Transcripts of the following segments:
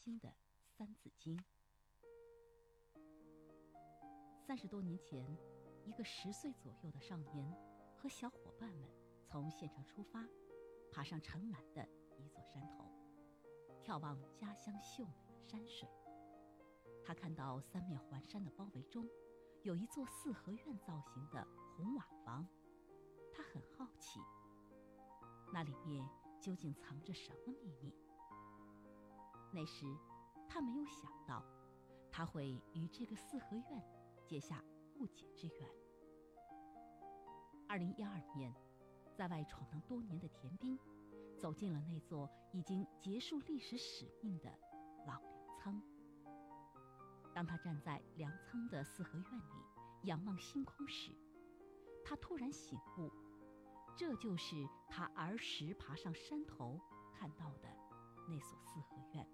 心的三字经。30多年前，一个10岁左右的少年和小伙伴们从县城出发，爬上城南的一座山头，眺望家乡秀美的山水。他看到三面环山的包围中，有一座四合院造型的红瓦房，他很好奇，那里面究竟藏着什么秘密？那时，他没有想到，他会与这个四合院结下不解之缘。2012年，在外闯荡多年的田斌，走进了那座已经结束历史使命的老粮仓。当他站在粮仓的四合院里仰望星空时，他突然醒悟，这就是他儿时爬上山头看到的那所四合院。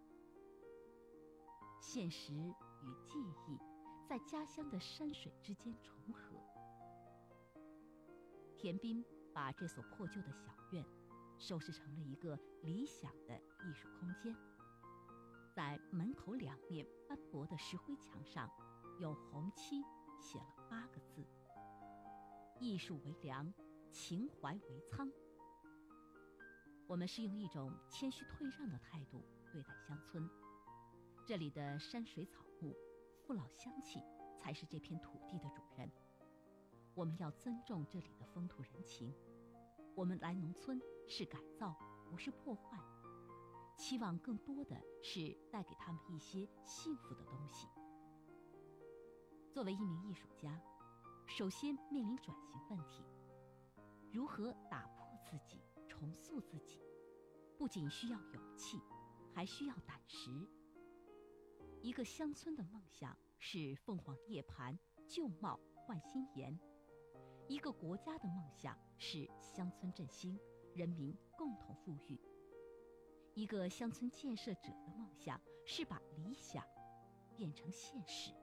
现实与记忆在家乡的山水之间重合。田斌把这所破旧的小院收拾成了一个理想的艺术空间。在门口两面斑驳的石灰墙上，用红漆写了8个字：艺术为粮，情怀为仓。我们是用一种谦虚退让的态度对待乡村，这里的山水草木、父老乡亲才是这片土地的主人。我们要尊重这里的风土人情。我们来农村是改造，不是破坏，期望更多的是带给他们一些幸福的东西。作为一名艺术家，首先面临转型问题，如何打破自己，重塑自己，不仅需要勇气，还需要胆识。一个乡村的梦想是凤凰涅槃，旧貌换新颜；一个国家的梦想是乡村振兴，人民共同富裕；一个乡村建设者的梦想是把理想变成现实。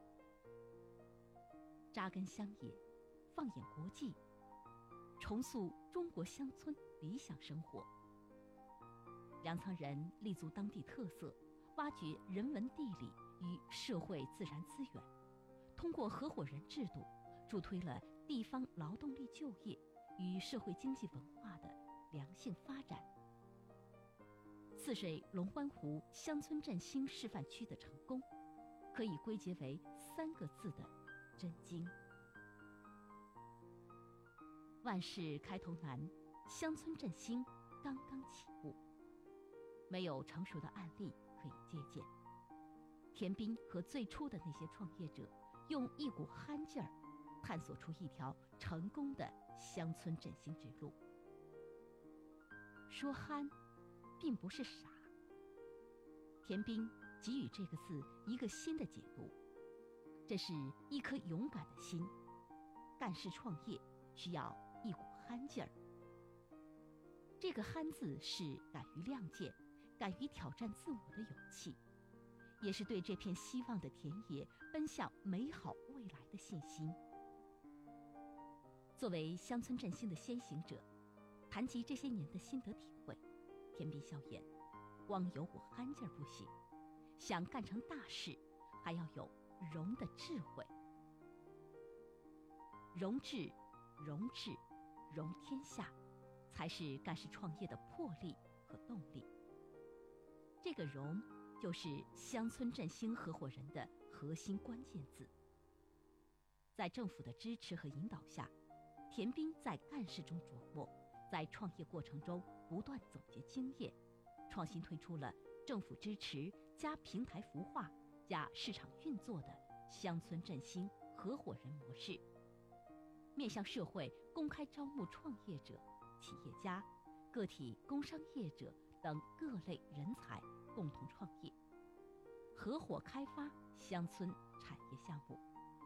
扎根乡野，放眼国际，重塑中国乡村理想生活。粮仓人立足当地特色，挖掘人文地理与社会自然资源，通过合伙人制度，助推了地方劳动力就业与社会经济文化的良性发展。泗水龙湾湖乡村振兴示范区的成功，可以归结为3个字的真经。万事开头难，乡村振兴刚刚起步，没有成熟的案例可以借鉴。田斌和最初的那些创业者，用一股憨劲儿，探索出一条成功的乡村振兴之路。说憨，并不是傻。田斌给予这个字一个新的解读，这是一颗勇敢的心。干事创业需要一股憨劲儿。这个憨字是敢于亮剑，敢于挑战自我的勇气，也是对这片希望的田野奔向美好未来的信心。作为乡村振兴的先行者，谈及这些年的心得体会，田斌笑言，光有股憨劲儿不行，想干成大事，还要有容的智慧。容智、容智、容天下，才是干事创业的魄力和动力。这个容，就是乡村振兴合伙人的核心关键字。在政府的支持和引导下，田斌在干事中琢磨，在创业过程中不断总结经验，创新推出了政府支持加平台孵化加市场运作的乡村振兴合伙人模式，面向社会公开招募创业者、企业家、个体工商业者等各类人才共同创业，合伙开发乡村产业项目。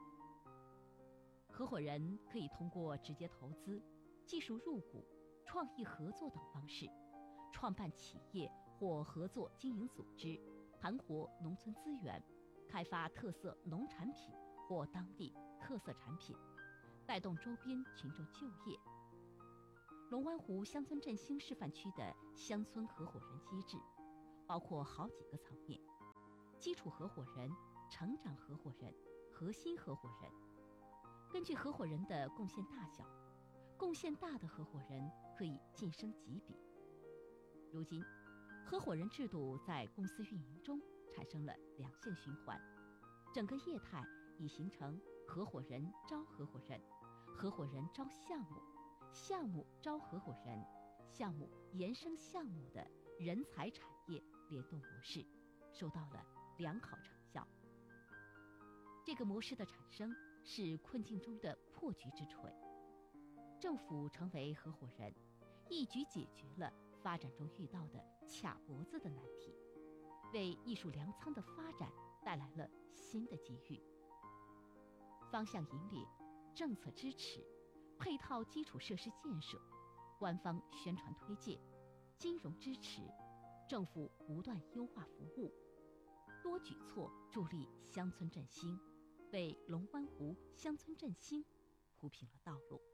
合伙人可以通过直接投资、技术入股、创意合作等方式，创办企业或合作经营组织，盘活农村资源，开发特色农产品或当地特色产品，带动周边群众就业。龙湾湖乡村振兴示范区的乡村合伙人机制，包括好几个层面， 础合伙人、成长合伙人、核心合伙人。根据合伙人的贡献大小，贡献大的合伙人可以晋升级别。如今，合伙人制度在公司运营中产生了良性循环，整个业态已形成合伙人招合伙人、合伙人招项目、项目招合伙人、项目延伸项目的人才产业联动模式，收到了良好成效。这个模式的产生是困境中的破局之锤。政府成为合伙人，一举解决了发展中遇到的卡脖子的难题，为艺术粮仓的发展带来了新的机遇。方向引领、政策支持、配套基础设施建设、官方宣传推荐、金融支持，政府不断优化服务，多举措助力乡村振兴，为龙湾湖乡村振兴铺平了道路。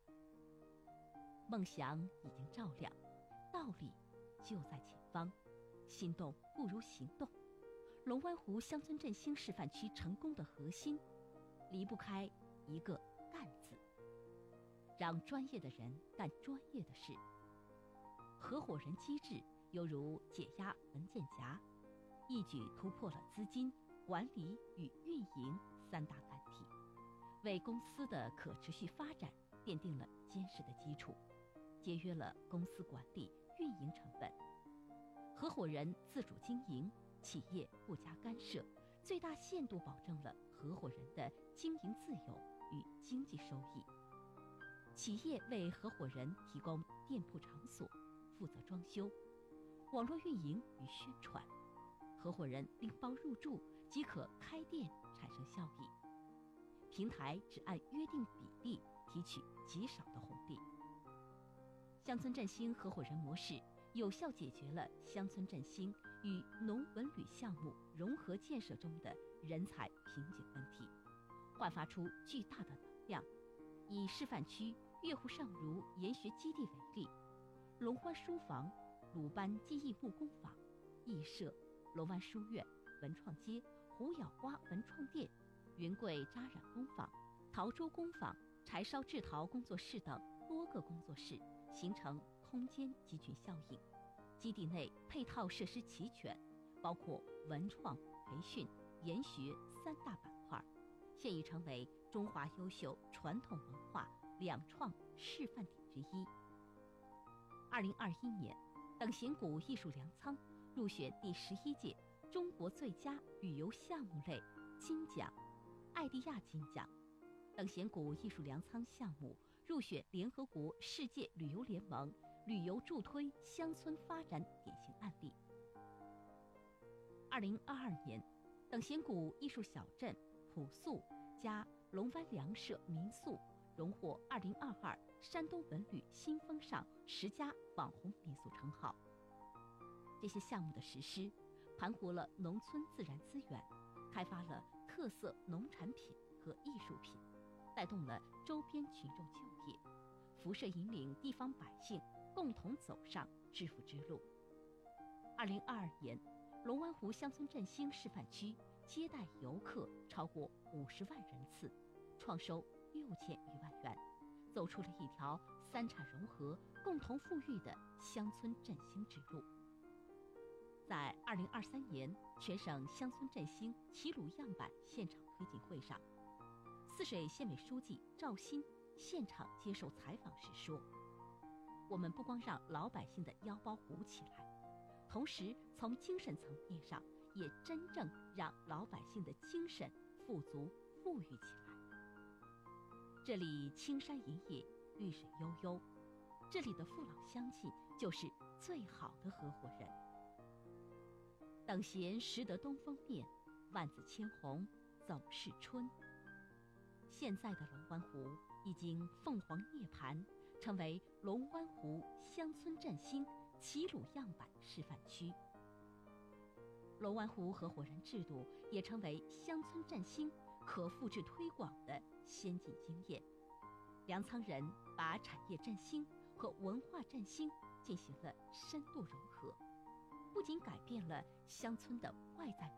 梦想已经照亮，道理就在前方，心动不如行动。龙湾湖乡村振兴示范区成功的核心，离不开一个“干”字，让专业的人干专业的事。合伙人机制犹如解压文件夹，一举突破了资金、管理与运营三大难题，为公司的可持续发展奠定了坚实的基础，节约了公司管理运营成本。合伙人自主经营，企业不加干涉，最大限度保证了合伙人的经营自由与经济收益。企业为合伙人提供店铺场所，负责装修、网络运营与宣传，合伙人拎包入住即可开店，产生效益。平台只按约定比例提取极少的红利。乡村振兴合伙人模式有效解决了乡村振兴与农文旅项目融合建设中的人才瓶颈问题，焕发出巨大的能量。以示范区月湖上儒研学基地为例，龙湾书房、鲁班技艺木工坊、艺社、龙湾书院、文创街、胡咬瓜文创店、云贵扎染工坊、陶珠工坊、柴烧制陶工作室等多个工作室，形成空间集群效应。基地内配套设施齐全，包括文创、培训、研学三大板块，现已成为中华优秀传统文化两创示范点之一。2021年，等闲谷艺术粮仓入选第11届中国最佳旅游项目类金奖、艾迪亚金奖。等闲谷艺术粮仓项目入选联合国世界旅游联盟旅游助推乡村发展典型案例。2022年，等闲谷艺术小镇朴素加龙湾粮社民宿荣获2022山东文旅新风尚10佳网红民宿称号。这些项目的实施，盘活了农村自然资源，开发了特色农产品和艺术品，带动了周边群众就业，辐射引领地方百姓共同走上致富之路。2022年，龙湾湖乡村振兴示范区接待游客超过50万人次，创收6000余万元，走出了一条三产融合、共同富裕的乡村振兴之路。在2023年全省乡村振兴齐鲁样板现场推进会上，泗水县委书记赵鑫现场接受采访时说：“我们不光让老百姓的腰包鼓起来，同时从精神层面上也真正让老百姓的精神富足富裕起来。这里青山隐隐，绿水悠悠，这里的父老乡亲就是最好的合伙人。等闲识得东风面，万紫千红总是春。”现在的龙湾湖已经凤凰涅槃，成为龙湾湖乡村振兴齐鲁样板示范区。龙湾湖合伙人制度也成为乡村振兴可复制推广的先进经验。粮仓人把产业振兴和文化振兴进行了深度融合，不仅改变了乡村的外在